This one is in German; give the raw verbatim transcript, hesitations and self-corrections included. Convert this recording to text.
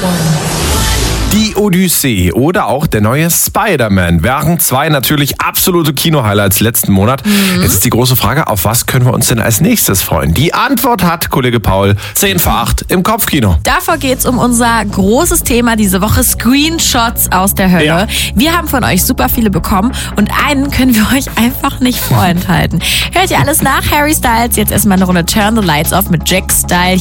Die Odyssee oder auch der neue Spider-Man wären zwei natürlich absolute Kino-Highlights letzten Monat. Mhm. Jetzt ist die große Frage, auf was können wir uns denn als nächstes freuen? Die Antwort hat Kollege Paul zehn vor acht im Kopfkino. Davor geht's um unser großes Thema diese Woche, Screenshots aus der Hölle. Ja. Wir haben von euch super viele bekommen und einen können wir euch einfach nicht vorenthalten. Hört ihr alles nach? Harry Styles, jetzt erstmal eine Runde Turn the Lights Off mit Jack Style.